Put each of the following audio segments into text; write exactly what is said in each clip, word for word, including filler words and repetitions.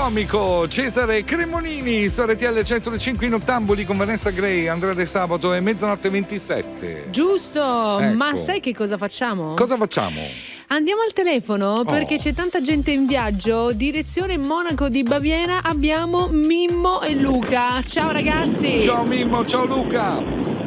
comico Cesare Cremonini su R T L centocinque in Ottamboli con Vanessa Gray, Andrea De Sabato e mezzanotte ventisette. Giusto, Ecco. ma sai che cosa facciamo? Cosa facciamo? Andiamo al telefono perché Oh. c'è tanta gente in viaggio. Direzione Monaco di Baviera, abbiamo Mimmo e Luca. Ciao ragazzi. Ciao Mimmo, ciao Luca.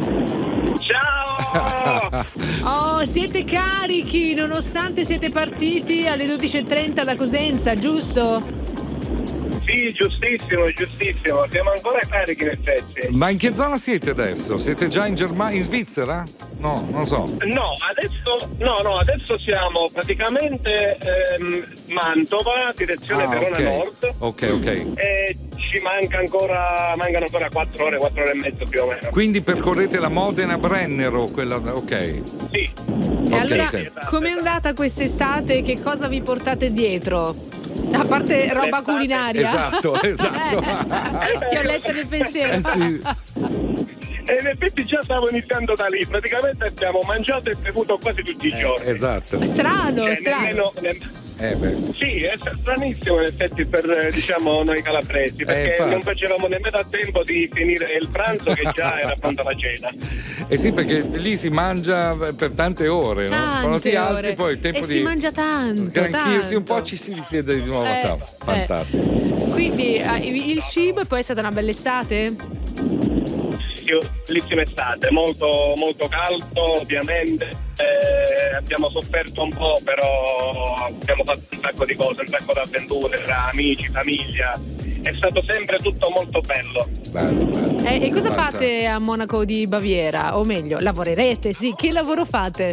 Ciao! Oh, siete carichi nonostante siete partiti alle dodici e trenta da Cosenza, giusto? Sì, giustissimo, giustissimo. Siamo ancora carichi in effetti. Ma in che zona siete adesso? Siete già in Germania, in Svizzera? No, non lo so. No, adesso no, no, adesso siamo praticamente ehm, Mantova, direzione Ah, Verona ok. Nord. Ok, ok. E ci manca ancora mancano ancora quattro ore, quattro ore e mezzo più o meno. Quindi percorrete la Modena Brennero, quella ok. Sì. E Ok, allora, ok. com'è andata quest'estate? Che cosa vi portate dietro? A parte roba L'estate- culinaria. Esatto, esatto. Ti ho letto nel pensiero. Eh sì. E in effetti già stavo iniziando da lì. Praticamente abbiamo mangiato e bevuto quasi tutti i Eh, giorni. esatto. Strano, Cioè, strano. nemmeno- nemm- Eh beh. Sì, è stranissimo in effetti per eh, diciamo noi calabresi, perché infatti. non facevamo nemmeno a tempo di finire il pranzo che già era pronta la cena. Eh sì, perché lì si mangia per tante ore, no? Tante Quando ti alzi ore. poi il tempo e di si mangia tanto, sgranchirsi un po', tanto. ci si risiede di nuovo a Eh, tavola. eh. Fantastico. Quindi eh, il cibo e poi è stata una bella estate? Bellissima estate, molto, molto caldo ovviamente, eh, abbiamo sofferto un po', però abbiamo fatto un sacco di cose, un sacco di avventure tra amici, famiglia, è stato sempre tutto molto bello. Bello, bello. Eh, e cosa Fantastico. fate a Monaco di Baviera? O meglio, lavorerete, sì. Che lavoro fate?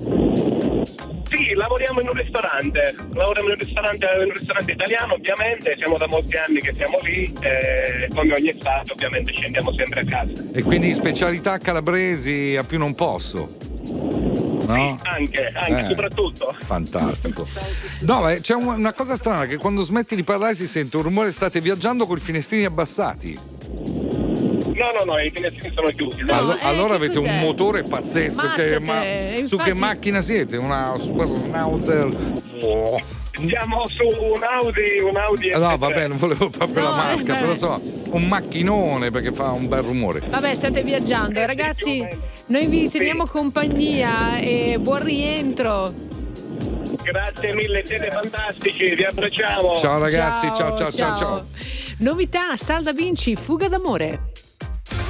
Sì, lavoriamo in un ristorante, lavoriamo in un ristorante, in un ristorante italiano ovviamente, siamo da molti anni che siamo lì, e come ogni estate ovviamente ci andiamo sempre a casa. E quindi specialità calabresi a più non posso. No? Anche, anche, Eh. soprattutto. Fantastico. No, ma c'è un- una cosa strana che quando smetti di parlare si sente un rumore, state viaggiando con i finestrini abbassati. No, no, no, i finestrini sono chiusi. No, Allo- eh, allora che avete cos'è? un motore pazzesco. Che, Mazzate, ma, infatti- Su che macchina siete? Una Super Schnauzer? Oh. Siamo su un Audi, un Audi Eh, No, S tre. vabbè, non volevo proprio No, la marca, eh, però so, un macchinone perché fa un bel rumore. Vabbè, state viaggiando. Ragazzi, noi vi teniamo compagnia e buon rientro. Grazie mille, siete fantastici, vi abbracciamo. Ciao ragazzi, ciao ciao ciao ciao. Novità, Salda Vinci, Fuga d'amore.